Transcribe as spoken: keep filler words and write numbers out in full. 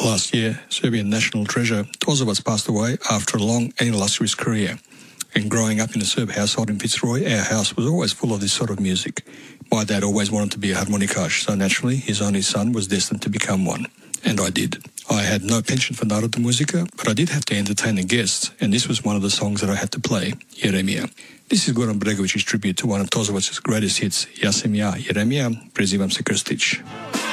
Last year, Serbian national treasure Tozovac passed away after a long and illustrious career. And growing up in a Serb household in Fitzroy, our house was always full of this sort of music. My dad always wanted to be a harmonikaš, so naturally his only son was destined to become one. And I did. I had no pension for Narodna Muzika, but I did have to entertain the guests, and this was one of the songs that I had to play, Jeremija. This is Goran Bregović's tribute to one of Tozovac's greatest hits, Ja sam ja, Jeremija, prezivam se Krstić.